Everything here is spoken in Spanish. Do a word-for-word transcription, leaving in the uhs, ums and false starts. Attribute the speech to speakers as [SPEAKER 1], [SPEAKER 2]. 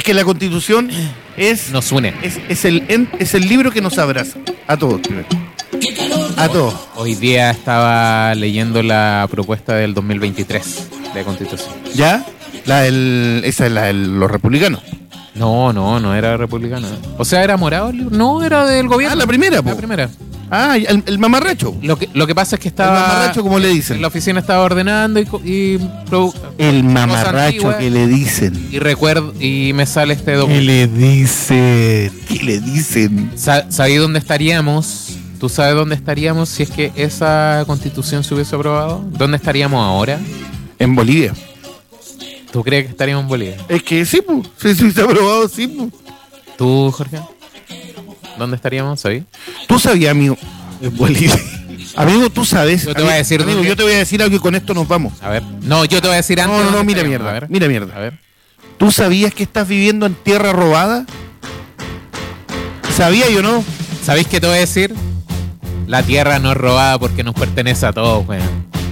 [SPEAKER 1] Es que la Constitución es...
[SPEAKER 2] Nos une.
[SPEAKER 1] Es, es, el, en- es el libro que nos abraza. A todos. A todos.
[SPEAKER 2] Hoy día estaba leyendo la propuesta del dos mil veintitrés de Constitución.
[SPEAKER 1] ¿Ya? La del, esa es la de los republicanos.
[SPEAKER 2] No, no, no era republicana. O sea, ¿era morado el libro? No, era del gobierno.
[SPEAKER 1] Ah, la primera, po.
[SPEAKER 2] La primera.
[SPEAKER 1] Ah, el, el mamarracho.
[SPEAKER 2] Lo que, lo que pasa es que
[SPEAKER 1] El
[SPEAKER 2] estaba...
[SPEAKER 1] mamarracho, como le dicen.
[SPEAKER 2] En la oficina estaba ordenando y... co- y produ-
[SPEAKER 1] El
[SPEAKER 2] cosa
[SPEAKER 1] mamarracho
[SPEAKER 2] antigua,
[SPEAKER 1] que le dicen.
[SPEAKER 2] Y recuerdo... Y me sale este
[SPEAKER 1] ¿Qué
[SPEAKER 2] documento.
[SPEAKER 1] le dicen? ¿Qué le dicen?
[SPEAKER 2] Sa- ¿Sabí dónde estaríamos? ¿Tú sabes dónde estaríamos si es que esa constitución se hubiese aprobado? ¿Dónde estaríamos ahora?
[SPEAKER 1] En Bolivia.
[SPEAKER 2] ¿Tú crees que estaríamos en Bolivia?
[SPEAKER 1] Es que sí, pues. Sí, sí, se ha aprobado, sí, pues.
[SPEAKER 2] ¿Tú, Jorge? ¿Dónde estaríamos? ¿Sabí?
[SPEAKER 1] Tú sabías, amigo. En Bolivia. Amigo, tú sabes.
[SPEAKER 2] Yo te
[SPEAKER 1] amigo,
[SPEAKER 2] voy a decir
[SPEAKER 1] amigo,
[SPEAKER 2] dónde-
[SPEAKER 1] yo te voy a decir algo y con esto nos vamos.
[SPEAKER 2] A ver. No, yo te voy a decir antes.
[SPEAKER 1] No, no, no,
[SPEAKER 2] dónde
[SPEAKER 1] mira
[SPEAKER 2] estaríamos.
[SPEAKER 1] mierda.
[SPEAKER 2] A ver.
[SPEAKER 1] Mira mierda.
[SPEAKER 2] A ver.
[SPEAKER 1] ¿Tú sabías que estás viviendo en tierra robada? ¿Sabía yo no?
[SPEAKER 2] ¿Sabéis qué te voy a decir? La tierra no es robada porque nos pertenece a todos, weón.